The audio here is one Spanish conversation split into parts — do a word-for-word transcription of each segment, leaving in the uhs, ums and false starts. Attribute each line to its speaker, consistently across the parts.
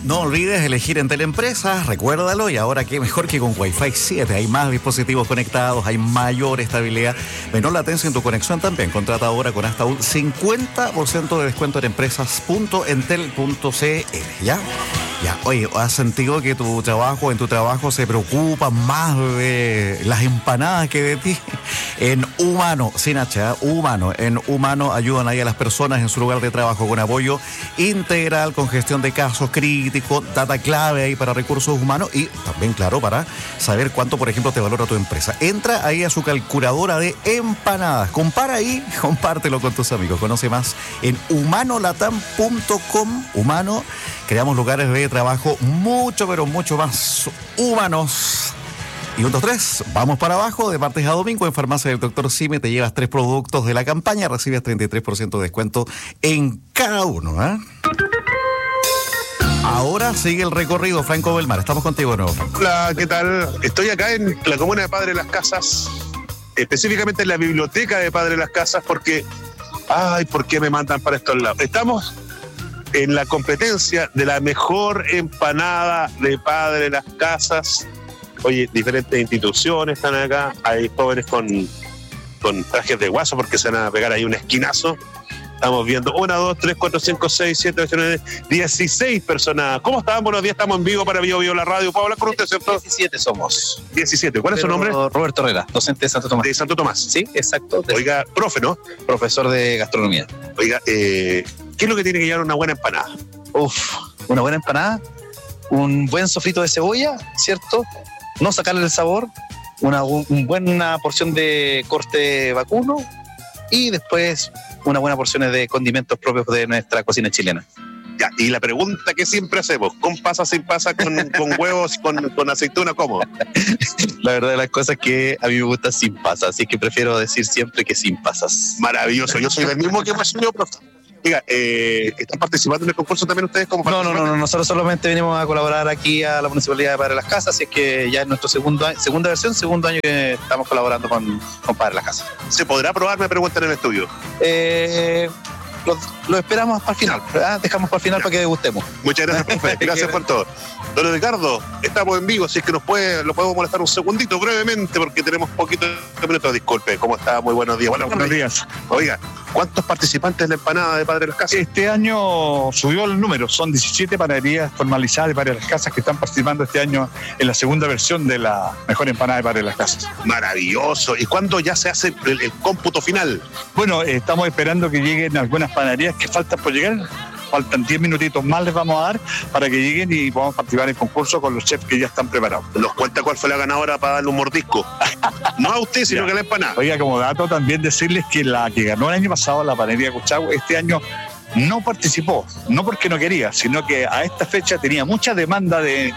Speaker 1: No olvides elegir en Teleempresas, recuérdalo, y ahora qué mejor que con Wi-Fi siete. Hay más dispositivos conectados, hay mayor estabilidad, menor latencia en tu conexión también. Contrata ahora con hasta un cincuenta por ciento de descuento en empresas punto entel punto c l. ¿Ya? Ya, oye, ¿has sentido que tu trabajo, en tu trabajo se preocupa más de las empanadas que de ti? En Humano, sin H, ¿eh? Humano, en Humano ayudan ahí a las personas en su lugar de trabajo con apoyo integral, con gestión de casos críticos, data clave ahí para recursos humanos y también, claro, para saber cuánto, por ejemplo, te valora tu empresa. Entra ahí a su calculadora de empanadas, compara ahí, compártelo con tus amigos. Conoce más en humano latam punto com. Humano, creamos lugares de trabajo mucho, pero mucho más humanos. Y punto tres, vamos para abajo, de martes a domingo en Farmacia del Doctor Sime, te llevas tres productos de la campaña, recibes treinta y tres por ciento de descuento en cada uno, ¿eh? Ahora sigue el recorrido, Franco Belmar, estamos contigo de nuevo, Franco.
Speaker 2: Hola, ¿qué tal? Estoy acá en la comuna de Padre Las Casas, específicamente en la biblioteca de Padre Las Casas, porque, ay, ¿por qué me mandan para estos lados? Estamos en la competencia de la mejor empanada de Padre Las Casas. Oye, diferentes instituciones están acá, hay jóvenes con, con trajes de guaso porque se van a pegar ahí un esquinazo. Estamos viendo una, dos, tres, cuatro, cinco, seis, siete, ocho, nueve, dieciséis personas. ¿Cómo están? Buenos días, estamos en vivo para Bio Bio la radio. ¿Puedo hablar con usted, cierto?
Speaker 3: diecisiete somos.
Speaker 2: diecisiete. ¿Cuál es su nombre?
Speaker 3: Roberto Herrera, docente de Santo Tomás.
Speaker 2: De Santo Tomás.
Speaker 3: Sí, exacto.
Speaker 2: Oiga, profe, ¿no?
Speaker 3: Profesor de gastronomía.
Speaker 2: Oiga, eh, ¿qué es lo que tiene que llevar una buena empanada?
Speaker 3: Uf, una buena empanada, un buen sofrito de cebolla, ¿cierto? No sacarle el sabor, una, una buena porción de corte vacuno y después una buena porción de condimentos propios de nuestra cocina chilena.
Speaker 2: Ya, y la pregunta que siempre hacemos, ¿con pasa, sin pasa, con, con huevos, con, con aceituna, cómo?
Speaker 3: La verdad de las cosas es que a mí me gusta sin pasas, así que prefiero decir siempre que sin pasas.
Speaker 2: Maravilloso, yo soy del mismo que más yo, profe. Diga, eh, ¿están participando en el concurso también ustedes como
Speaker 3: No, no, no, no, nosotros solamente venimos a colaborar aquí a la Municipalidad de Padre Las Casas, así es que ya es nuestro segundo año, segunda versión, segundo año que estamos colaborando con, con Padre Las Casas.
Speaker 2: ¿Se podrá probar? Me preguntan en el estudio.
Speaker 3: Eh, lo, lo esperamos para el final, ¿verdad? Dejamos para el final ya, para que degustemos.
Speaker 2: Muchas gracias, profe. Gracias por todo. Don Ricardo, estamos en vivo, así es que nos puede, lo podemos molestar un segundito brevemente porque tenemos poquitos minutos. Disculpe, ¿cómo está? Muy buenos días.
Speaker 4: Bueno, buenos días.
Speaker 2: Oiga, ¿cuántos participantes de la empanada de Padre Las Casas?
Speaker 4: Este año subió el número, son diecisiete panaderías formalizadas de Padre Las Casas que están participando este año en la segunda versión de la mejor empanada de Padre Las Casas.
Speaker 2: Maravilloso. ¿Y cuándo ya se hace el, el cómputo final?
Speaker 4: Bueno, eh, estamos esperando que lleguen algunas panaderías que faltan por llegar. Faltan diez minutitos más, les vamos a dar para que lleguen y podamos participar en el concurso con los chefs que ya están preparados.
Speaker 2: ¿Nos cuenta cuál fue la ganadora para darle un mordisco? No a usted, sino ya, que a la empanada.
Speaker 4: Oiga, como dato también decirles que la que ganó el año pasado la panadería Cuchagua, este año no participó, no porque no quería, sino que a esta fecha tenía mucha demanda de...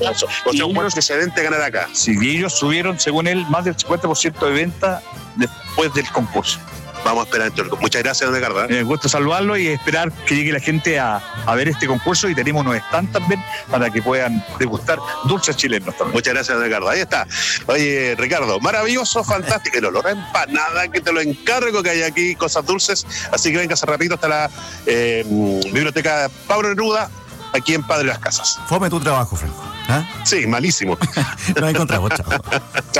Speaker 2: O sea, un buen excedente ganar acá.
Speaker 4: Sí, y ellos subieron, según él, más del cincuenta por ciento de venta después del concurso.
Speaker 2: Vamos a esperar entonces. Muchas gracias, don Ricardo.
Speaker 4: Me gusta saludarlo y esperar que llegue la gente a, a ver este concurso y tenemos unos stands también para que puedan degustar dulces chilenos también.
Speaker 2: Muchas gracias, don Ricardo. Ahí está. Oye, Ricardo, maravilloso, fantástico. El olor a empanada, que te lo encargo, que hay aquí cosas dulces. Así que venga rapidito hasta la eh, biblioteca Pablo Neruda, aquí en Padre Las Casas.
Speaker 1: Fome tu trabajo, Franco. ¿Ah?
Speaker 2: Sí, malísimo.
Speaker 1: Nos encontramos, chao.